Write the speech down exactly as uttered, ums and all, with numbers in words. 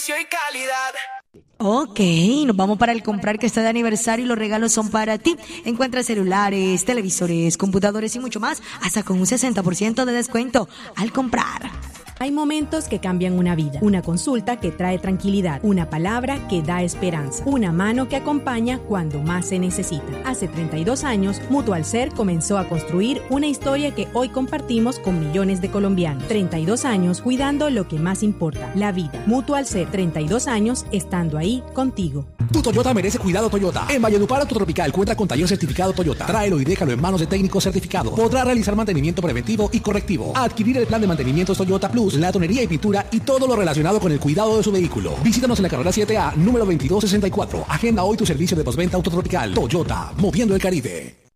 precio y calidad. Ok, nos vamos para el comprar que está de aniversario y los regalos son para ti. Encuentra celulares, televisores, computadores y mucho más hasta con un sesenta por ciento de descuento al comprar. Hay momentos que cambian una vida, una consulta que trae tranquilidad, una palabra que da esperanza, una mano que acompaña cuando más se necesita. Hace treinta y dos años, Mutual Ser comenzó a construir una historia que hoy compartimos con millones de colombianos. treinta y dos años cuidando lo que más importa, la vida. Mutual Ser, treinta y dos años estando ahí contigo. Tu Toyota merece cuidado Toyota. En Valledupar Autotropical cuenta con taller certificado Toyota. Tráelo y déjalo en manos de técnicos certificados. Podrá realizar mantenimiento preventivo y correctivo. Adquirir el plan de mantenimiento Toyota Plus, la tonería y pintura y todo lo relacionado con el cuidado de su vehículo. Visítanos en la carrera siete A, número veintidós sesenta y cuatro. Agenda hoy tu servicio de postventa Autotropical. Toyota, moviendo el Caribe.